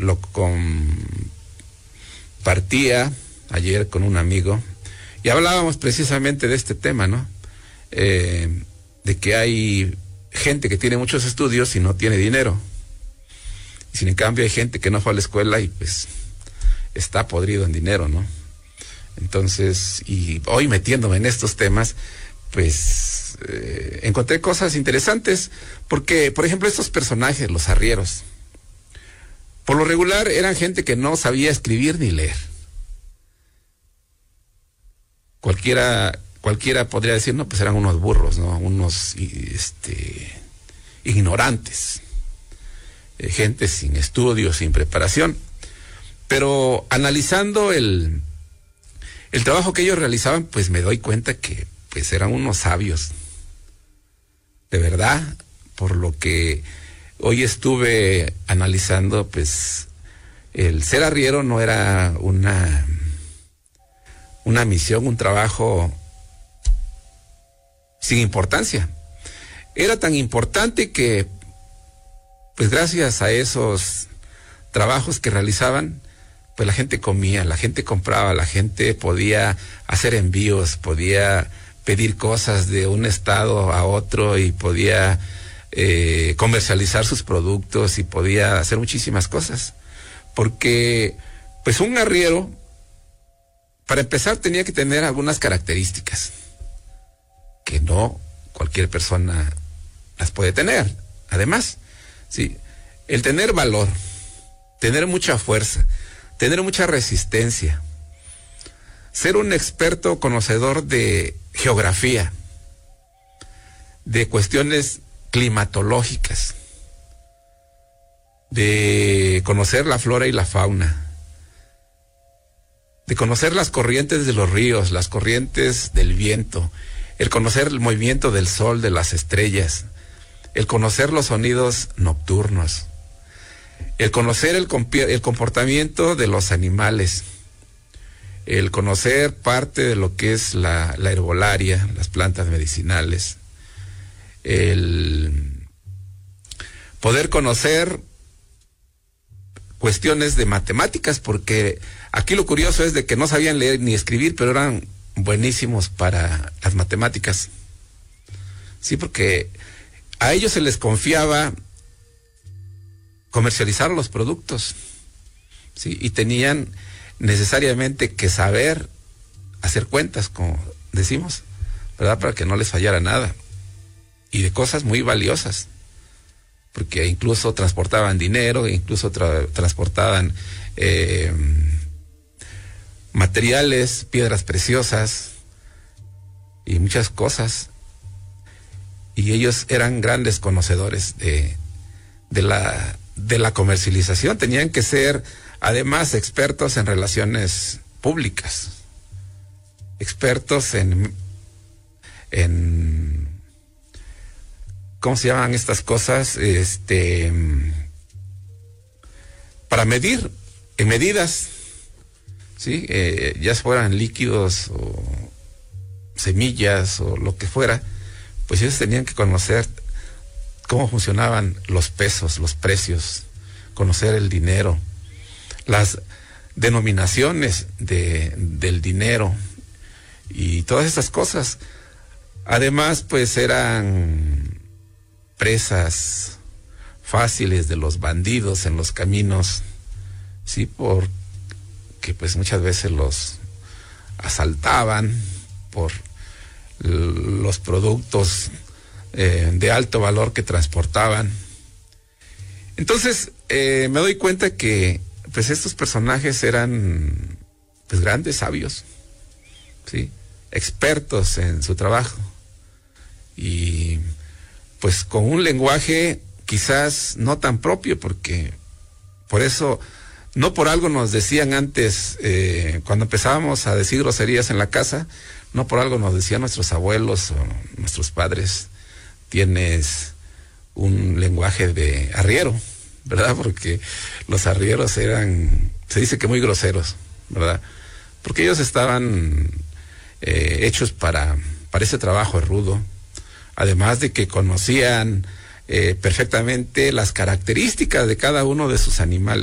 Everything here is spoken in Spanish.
lo compartía ayer con un amigo y hablábamos precisamente de este tema, ¿no? De que hay gente que tiene muchos estudios y no tiene dinero. Y sin en cambio hay gente que no fue a la escuela y pues está podrido en dinero, ¿no? Entonces, y hoy metiéndome en estos temas, pues encontré cosas interesantes, porque, por ejemplo, estos personajes, los arrieros, por lo regular eran gente que no sabía escribir ni leer. Cualquiera podría decir, no, pues eran unos burros, ¿no? Unos ignorantes, gente sin estudios, sin preparación. Pero analizando el trabajo que ellos realizaban, pues me doy cuenta que pues eran unos sabios. De verdad, por lo que hoy estuve analizando, pues el ser arriero no era una misión, un trabajo sin importancia. Era tan importante que, pues gracias a esos trabajos que realizaban, pues la gente comía, la gente compraba, la gente podía hacer envíos, podía pedir cosas de un estado a otro y podía comercializar sus productos y podía hacer muchísimas cosas. Porque, pues un arriero, para empezar, tenía que tener algunas características que no cualquier persona las puede tener. Además, sí, el tener valor, tener mucha fuerza, tener mucha resistencia, ser un experto conocedor de geografía, de cuestiones climatológicas, de conocer la flora y la fauna, de conocer las corrientes de los ríos, las corrientes del viento, el conocer el movimiento del sol, de las estrellas, el conocer los sonidos nocturnos, el conocer el comportamiento de los animales, el conocer parte de lo que es la herbolaria, las plantas medicinales, el poder conocer cuestiones de matemáticas, porque aquí lo curioso es de que no sabían leer ni escribir, pero eran buenísimos para las matemáticas. Sí, porque a ellos se les confiaba comercializar los productos, ¿sí? Y tenían necesariamente que saber hacer cuentas, como decimos, ¿verdad? Para que no les fallara nada. Y de cosas muy valiosas, porque incluso transportaban dinero, incluso transportaban materiales, piedras preciosas y muchas cosas. Y ellos eran grandes conocedores de la comercialización. Tenían que ser además expertos en relaciones públicas, expertos en ¿cómo se llaman estas cosas? Para medir, en medidas, ¿sí? Ya fueran líquidos o semillas o lo que fuera, pues ellos tenían que conocer cómo funcionaban los pesos, los precios, conocer el dinero, las denominaciones del dinero y todas estas cosas. Además, pues eran presas fáciles de los bandidos en los caminos, sí, porque pues muchas veces los asaltaban por los productos de alto valor que transportaban. Entonces me doy cuenta que pues estos personajes eran pues grandes sabios, sí, expertos en su trabajo y pues con un lenguaje quizás no tan propio, porque por eso, no por algo nos decían antes, cuando empezábamos a decir groserías en la casa, no por algo nos decían nuestros abuelos o nuestros padres, tienes un lenguaje de arriero, ¿verdad? Porque los arrieros eran, se dice que muy groseros, ¿verdad? Porque ellos estaban hechos para ese trabajo rudo, además de que conocían perfectamente las características de cada uno de sus animales.